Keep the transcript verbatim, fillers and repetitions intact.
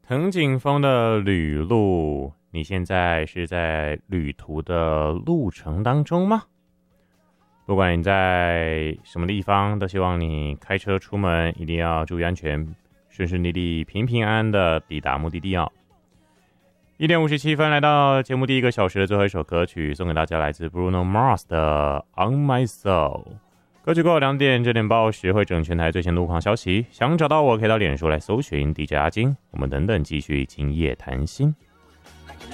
藤井风的旅路，你现在是在旅途的路程当中吗？不管你在什么地方，都希望你开车出门一定要注意安全，顺顺利利、平平安安的抵达目的地哦。一点五十七分，来到节目第一个小时的最后一首歌曲，送给大家来自 Bruno Mars 的 On My Soul。歌曲过后两点，这点报时会整全台最新路况消息。想找到我，可以到脸书来搜寻 D J 阿金。我们等等继续今夜谈心。